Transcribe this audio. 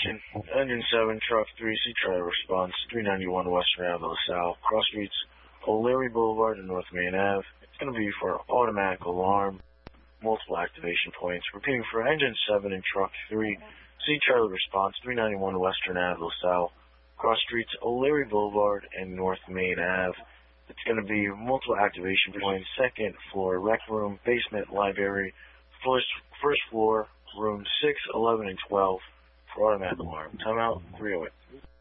Attention, Engine 7, Truck 3, C Charlie response, 391 Western Ave, LaSalle, cross streets, O'Leary Boulevard and North Main Ave. It's going to be for automatic alarm, multiple activation points. Repeating for Engine 7 and Truck 3, C Charlie response, 391 Western Ave, LaSalle, cross streets, O'Leary Boulevard and North Main Ave. It's going to be multiple activation points, second floor, rec room, basement, library, first floor, room 6, 11, and 12 for automatic alarm. Timeout 308.